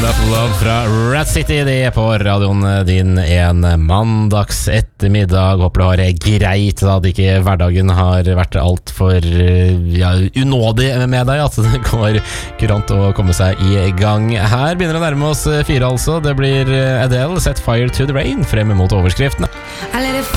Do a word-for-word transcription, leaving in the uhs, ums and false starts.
Enough Love fra Rat City, det er på radioen din en mandags ettermiddag. Håper du har det greit, da, at ikke hverdagen har vært alt for ja, unådig med deg, at det går kurant å komme seg i gang. Her begynner å nærme oss fire altså. Det blir Adele, Set Fire to the Rain, frem mot overskriftene.